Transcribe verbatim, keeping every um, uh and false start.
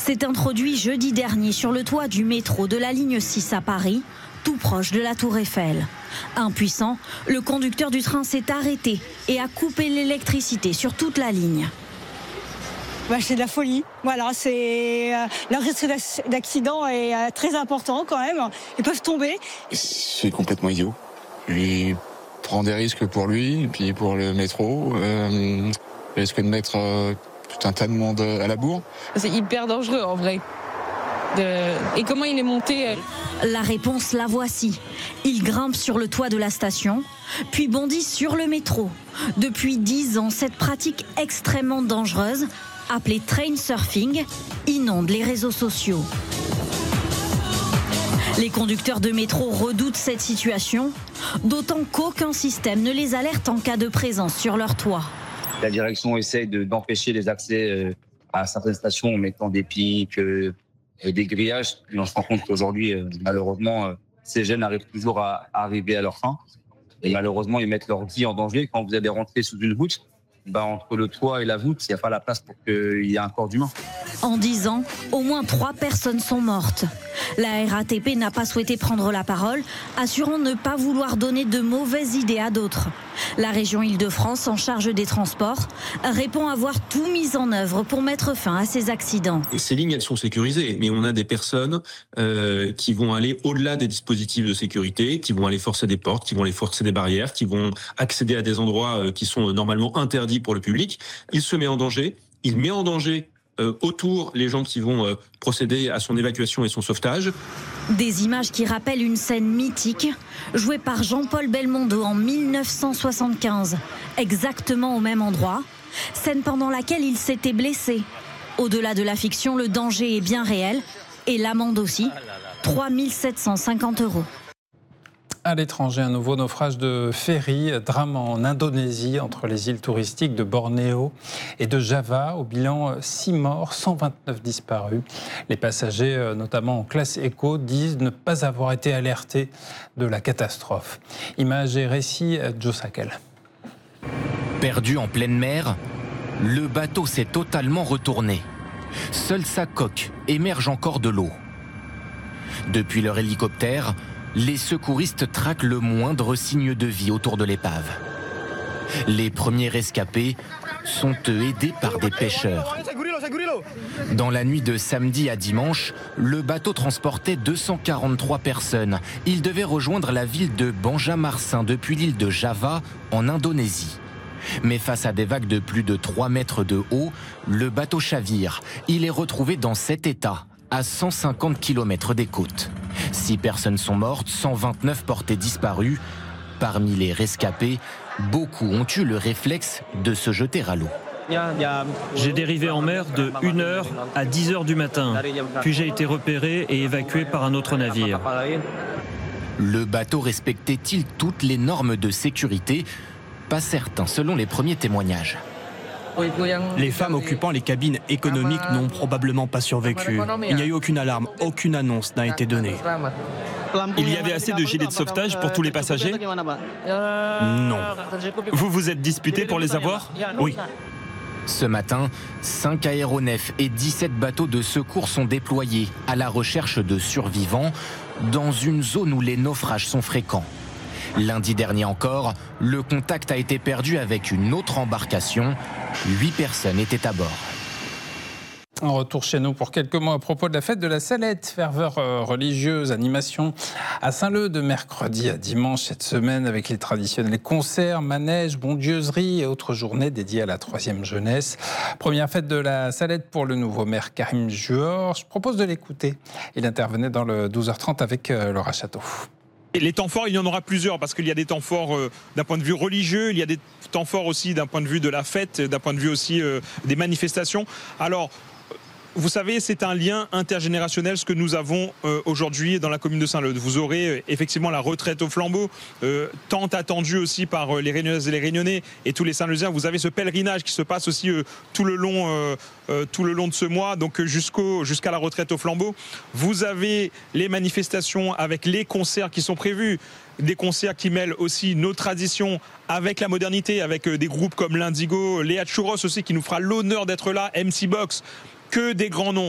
s'est introduit jeudi dernier sur le toit du métro de la ligne six à Paris, tout proche de la Tour Eiffel. Impuissant, le conducteur du train s'est arrêté et a coupé l'électricité sur toute la ligne. Bah, c'est de la folie. Voilà, c'est euh, le risque d'accident est euh, très important quand même. Ils peuvent tomber. C'est complètement idiot. Il prend des risques pour lui et puis pour le métro. Euh, il risque de mettre euh, tout un tas de monde à la bourre. C'est hyper dangereux en vrai. De... Et comment il est monté? La réponse, la voici. Il grimpe sur le toit de la station, puis bondit sur le métro. Depuis dix ans, cette pratique extrêmement dangereuse, appelée train surfing, inonde les réseaux sociaux. Les conducteurs de métro redoutent cette situation, d'autant qu'aucun système ne les alerte en cas de présence sur leur toit. La direction essaye de, d'empêcher les accès à certaines stations en mettant des pics, euh, des grillages. Et on se rend compte qu'aujourd'hui, euh, malheureusement, euh, ces jeunes arrivent toujours à, à arriver à leur fin. Et malheureusement, ils mettent leur vie en danger. Quand vous allez rentrer sous une voûte, bah, entre le toit et la voûte, il n'y a pas la place pour qu'il y ait un corps d'humain. En dix ans, au moins trois personnes sont mortes. La R A T P n'a pas souhaité prendre la parole, assurant ne pas vouloir donner de mauvaises idées à d'autres. La région Île-de-France, en charge des transports, répond avoir tout mis en œuvre pour mettre fin à ces accidents. Ces lignes, elles sont sécurisées, mais on a des personnes euh, qui vont aller au-delà des dispositifs de sécurité, qui vont aller forcer des portes, qui vont aller forcer des barrières, qui vont accéder à des endroits euh, qui sont normalement interdits pour le public. Il se met en danger, il met en danger Euh, autour les gens qui vont euh, procéder à son évacuation et son sauvetage. Des images qui rappellent une scène mythique, jouée par Jean-Paul Belmondo en mille neuf cent soixante-quinze, exactement au même endroit, scène pendant laquelle il s'était blessé. Au-delà de la fiction, le danger est bien réel, et l'amende aussi, trois mille sept cent cinquante euros. À l'étranger, un nouveau naufrage de ferry, drame en Indonésie entre les îles touristiques de Bornéo et de Java. Au bilan, six morts, cent vingt-neuf disparus. Les passagers, notamment en classe éco, disent ne pas avoir été alertés de la catastrophe. Images et récits, Joe Sakel. Perdu en pleine mer, le bateau s'est totalement retourné. Seule sa coque émerge encore de l'eau. Depuis leur hélicoptère, les secouristes traquent le moindre signe de vie autour de l'épave. Les premiers rescapés sont eux aidés par des pêcheurs. Dans la nuit de samedi à dimanche, le bateau transportait deux cent quarante-trois personnes. Il devait rejoindre la ville de Banjarmasin depuis l'île de Java, en Indonésie. Mais face à des vagues de plus de trois mètres de haut, le bateau chavire. Il est retrouvé dans cet état, à cent cinquante kilomètres des côtes. Six personnes sont mortes, cent vingt-neuf portées disparues. Parmi les rescapés, beaucoup ont eu le réflexe de se jeter à l'eau. J'ai dérivé en mer de une heure à dix heures du matin, puis j'ai été repéré et évacué par un autre navire. Le bateau respectait-il toutes les normes de sécurité? Pas certain, selon les premiers témoignages. Les femmes occupant les cabines économiques n'ont probablement pas survécu. Il n'y a eu aucune alarme, aucune annonce n'a été donnée. Il y avait assez de gilets de sauvetage pour tous les passagers? Non. Vous vous êtes disputé pour les avoir? Oui. Ce matin, cinq aéronefs et dix-sept bateaux de secours sont déployés à la recherche de survivants dans une zone où les naufrages sont fréquents. Lundi dernier encore, le contact a été perdu avec une autre embarcation. Huit personnes étaient à bord. On retourne chez nous pour quelques mots à propos de la fête de la Salette. Ferveur religieuse, animation à Saint-Leu de mercredi à dimanche cette semaine avec les traditionnels concerts, manèges, bondieuseries et autres journées dédiées à la troisième jeunesse. Première fête de la Salette pour le nouveau maire Karim Juor. Je propose de l'écouter. Il intervenait dans le douze heures trente avec Laura Château. Les temps forts, il y en aura plusieurs parce qu'il y a des temps forts euh, d'un point de vue religieux, il y a des temps forts aussi d'un point de vue de la fête, d'un point de vue aussi euh, des manifestations. Alors, vous savez, c'est un lien intergénérationnel ce que nous avons euh, aujourd'hui dans la commune de Saint-Leu. Vous aurez euh, effectivement la retraite au flambeau, euh, tant attendue aussi par euh, les Réunionnaises et les Réunionnais et tous les Saint-Leusiens. Vous avez ce pèlerinage qui se passe aussi euh, tout le long, euh, euh, tout le long de ce mois, donc jusqu'au, jusqu'à la retraite au flambeau. Vous avez les manifestations avec les concerts qui sont prévus. Des concerts qui mêlent aussi nos traditions avec la modernité, avec des groupes comme l'Indigo, Léa Chouros aussi qui nous fera l'honneur d'être là, M C Box, que des grands noms.